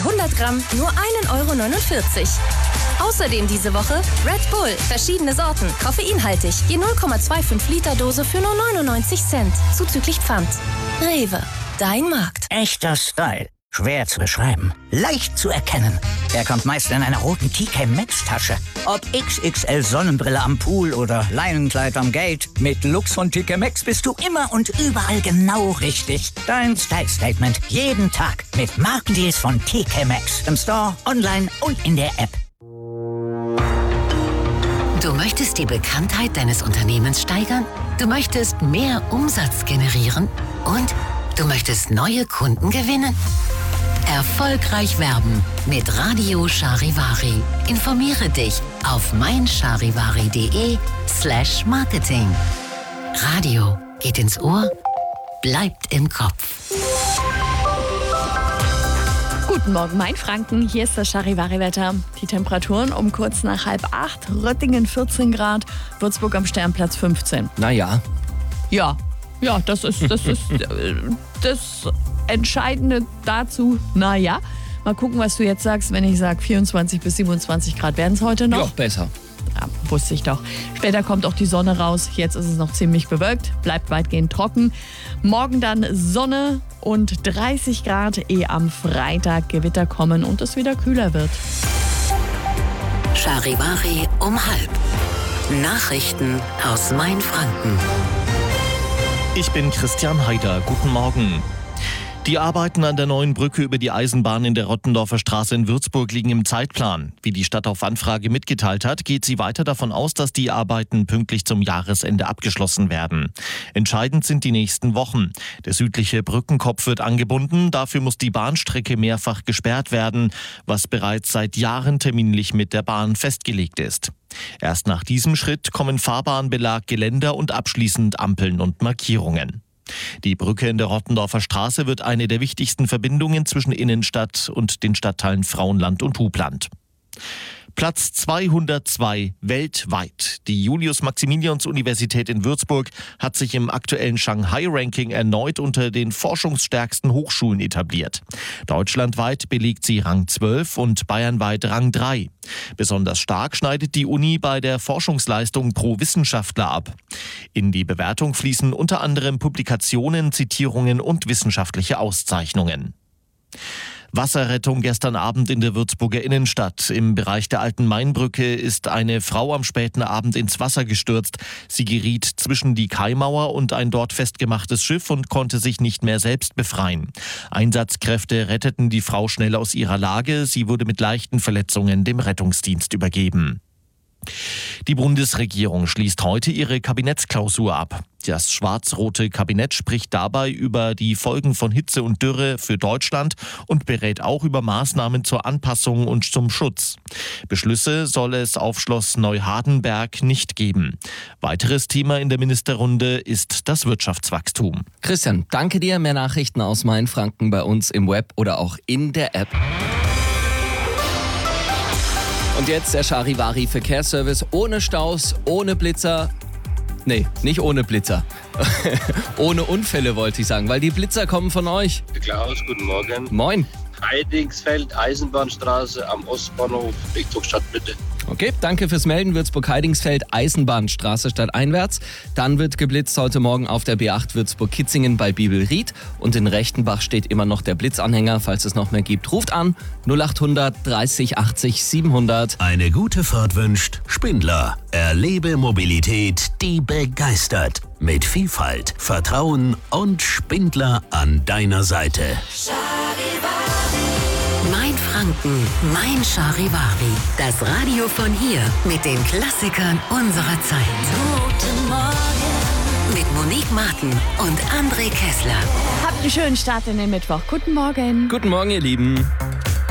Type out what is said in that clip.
100 Gramm nur 1,49 €. Außerdem diese Woche Red Bull, verschiedene Sorten, koffeinhaltig, je 0,25 Liter Dose für nur 99 Cent, zuzüglich Pfand. Rewe, dein Markt. Echter Style. Schwer zu beschreiben, leicht zu erkennen. Er kommt meist in einer roten TK Maxx Tasche. Ob XXL Sonnenbrille am Pool oder Leinenkleid am Gate, mit Lux von TK Maxx bist du immer und überall genau richtig. Dein Style Statement jeden Tag mit Markendeals von TK Maxx. Im Store, online und in der App. Du möchtest die Bekanntheit deines Unternehmens steigern? Du möchtest mehr Umsatz generieren? Und du möchtest neue Kunden gewinnen? Erfolgreich werben mit Radio Charivari. Informiere dich auf meincharivari.de/marketing. Radio geht ins Ohr, bleibt im Kopf. Guten Morgen, Mainfranken. Hier ist das Charivari-Wetter. Die Temperaturen um kurz nach 7:30. Röttingen 14 Grad, Würzburg am Sternplatz 15. Naja. Ja, das ist das Entscheidende dazu. Naja, mal gucken, was du jetzt sagst, wenn ich sage 24 bis 27 Grad werden es heute noch. Ja, besser. Ja, wusste ich doch. Später kommt auch die Sonne raus. Jetzt ist es noch ziemlich bewölkt, bleibt weitgehend trocken. Morgen dann Sonne und 30 Grad, ehe am Freitag Gewitter kommen und es wieder kühler wird. Charivari um 12:30. Nachrichten aus Mainfranken. Ich bin Christian Haider. Guten Morgen. Die Arbeiten an der neuen Brücke über die Eisenbahn in der Rottendorfer Straße in Würzburg liegen im Zeitplan. Wie die Stadt auf Anfrage mitgeteilt hat, geht sie weiter davon aus, dass die Arbeiten pünktlich zum Jahresende abgeschlossen werden. Entscheidend sind die nächsten Wochen. Der südliche Brückenkopf wird angebunden, dafür muss die Bahnstrecke mehrfach gesperrt werden, was bereits seit Jahren terminlich mit der Bahn festgelegt ist. Erst nach diesem Schritt kommen Fahrbahnbelag, Geländer und abschließend Ampeln und Markierungen. Die Brücke in der Rottendorfer Straße wird eine der wichtigsten Verbindungen zwischen Innenstadt und den Stadtteilen Frauenland und Hubland. Platz 202 weltweit. Die Julius-Maximilians-Universität in Würzburg hat sich im aktuellen Shanghai-Ranking erneut unter den forschungsstärksten Hochschulen etabliert. Deutschlandweit belegt sie Rang 12 und bayernweit Rang 3. Besonders stark schneidet die Uni bei der Forschungsleistung pro Wissenschaftler ab. In die Bewertung fließen unter anderem Publikationen, Zitierungen und wissenschaftliche Auszeichnungen. Wasserrettung gestern Abend in der Würzburger Innenstadt. Im Bereich der alten Mainbrücke ist eine Frau am späten Abend ins Wasser gestürzt. Sie geriet zwischen die Kaimauer und ein dort festgemachtes Schiff und konnte sich nicht mehr selbst befreien. Einsatzkräfte retteten die Frau schnell aus ihrer Lage. Sie wurde mit leichten Verletzungen dem Rettungsdienst übergeben. Die Bundesregierung schließt heute ihre Kabinettsklausur ab. Das schwarz-rote Kabinett spricht dabei über die Folgen von Hitze und Dürre für Deutschland und berät auch über Maßnahmen zur Anpassung und zum Schutz. Beschlüsse soll es auf Schloss Neuhardenberg nicht geben. Weiteres Thema in der Ministerrunde ist das Wirtschaftswachstum. Christian, danke dir. Mehr Nachrichten aus Mainfranken bei uns im Web oder auch in der App. Und jetzt der Charivari Verkehrsservice ohne Staus, ohne Blitzer. Nee, nicht ohne Blitzer. Ohne Unfälle wollte ich sagen, weil die Blitzer kommen von euch. Klaus, guten Morgen. Moin. Heidingsfeld, Eisenbahnstraße am Ostbahnhof Richtung Stadtmitte. Okay, danke fürs Melden. Würzburg-Heidingsfeld, Eisenbahnstraße stadteinwärts. Dann wird geblitzt heute Morgen auf der B8 Würzburg-Kitzingen bei Bibelried. Und in Rechtenbach steht immer noch der Blitzanhänger. Falls es noch mehr gibt, ruft an 0800 30 80 700. Eine gute Fahrt wünscht Spindler. Erlebe Mobilität, die begeistert. Mit Vielfalt, Vertrauen und Spindler an deiner Seite. Mainfranken, mein Charivari. Das Radio von hier mit den Klassikern unserer Zeit. Guten Morgen. Mit Monique Martin und André Kessler. Habt einen schönen Start in den Mittwoch. Guten Morgen. Guten Morgen, ihr Lieben.